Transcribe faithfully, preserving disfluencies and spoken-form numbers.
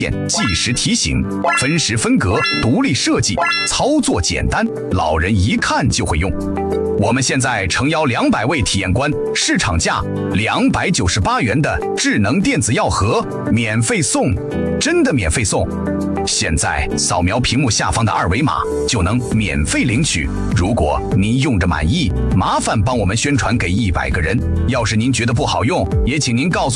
计时提醒，分时分格，独立设计，操作简单，老人一看就会用。我们现在诚邀两百位体验官，市场价两百九十八元的智能电子药盒免费送，真的免费送！现在扫描屏幕下方的二维码就能免费领取。如果您用着满意，麻烦帮我们宣传给一百个人。要是您觉得不好用，也请您告诉